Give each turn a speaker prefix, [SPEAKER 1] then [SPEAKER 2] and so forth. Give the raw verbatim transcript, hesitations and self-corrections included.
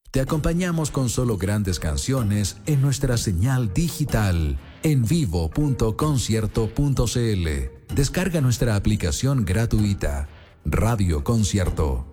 [SPEAKER 1] Te acompañamos con solo grandes canciones en nuestra señal digital en vivo punto concierto punto cl. Descarga nuestra aplicación gratuita Radio Concierto.